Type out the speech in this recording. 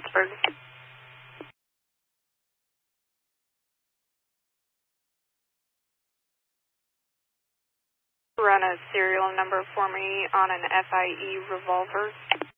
Pittsburgh. Run a serial number for me on an FIE revolver.